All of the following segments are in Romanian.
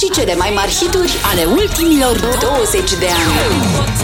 și cele mai mari hituri ale ultimilor 20 de ani.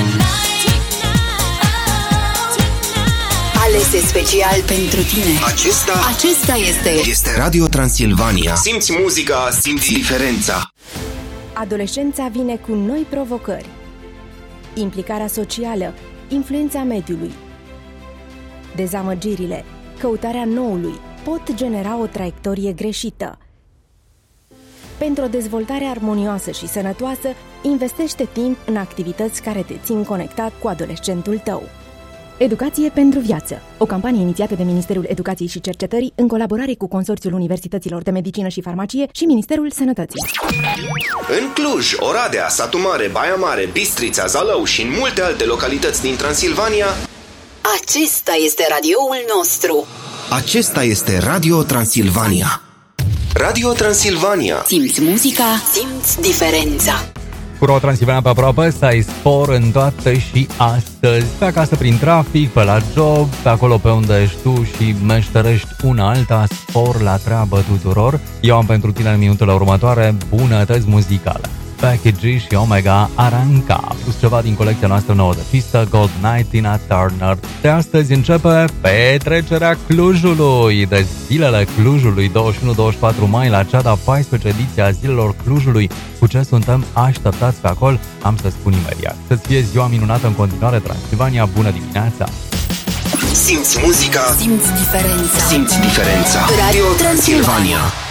Alese special pentru tine. Acesta este Radio Transilvania. Simți muzica, simți diferența. Adolescența vine cu noi provocări. Implicarea socială, influența mediului. Dezamăgirile, căutarea noului pot genera o traiectorie greșită. Pentru o dezvoltare armonioasă și sănătoasă, investește timp în activități care te țin conectat cu adolescentul tău. Educație pentru viață, o campanie inițiată de Ministerul Educației și Cercetării în colaborare cu Consorțiul Universităților de Medicină și Farmacie și Ministerul Sănătății. În Cluj, Oradea, Satu Mare, Baia Mare, Bistrița, Zalău și în multe alte localități din Transilvania, acesta este radioul nostru. Acesta este Radio Transilvania. Radio Transilvania. Simți muzica, simți diferența. Cu Radio Transilvania pe aproape, să ai spor în toate și astăzi. Pe acasă prin trafic, pe la job, pe acolo pe unde ești tu și meșterești una alta, spor la treabă tuturor. Eu am pentru tine în minutele următoare bunătăți muzicale. Becky G și Omega Aranca, plus ceva din colecția noastră nouă de pistă, Gold Night, Tina Turner. De astăzi începe petrecerea Clujului, de zilele Clujului, 21-24 mai, la cea de-a 14 ediție a zilelor Clujului. Cu ce suntem așteptați pe acolo, am să spun imediat. Să-ți fie ziua minunată în continuare, Transilvania, bună dimineața! Simți muzica, simți diferența. Simți diferența. Radio Transilvania.